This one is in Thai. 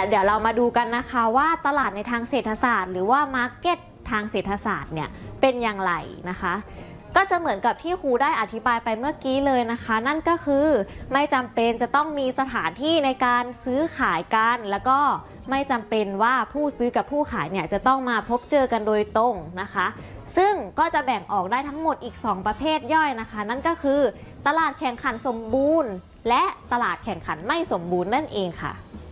เดี๋ยวเรามาดูกันนะคะว่าตลาดในทางเศรษฐศาสตร์หรือว่ามาร์เก็ตทางเศรษฐศาสตร์เนี่ยเป็นอย่างไรนะคะก็จะเหมือนกับที่ครูได้อธิบายไปเมื่อกี้เลยนะคะนั่นก็คือไม่จำเป็นจะต้องมีสถานที่ในการซื้อขายกันแล้วก็ไม่จำเป็นว่าผู้ซื้อกับผู้ขายเนี่ยจะต้องมาพบเจอกันโดยตรงนะคะซึ่งก็จะแบ่งออกได้ทั้งหมดอีก2ประเภทย่อยนะคะนั่นก็คือตลาดแข่งขันสมบูรณ์และตลาดแข่งขันไม่สมบูรณ์นั่นเองค่ะ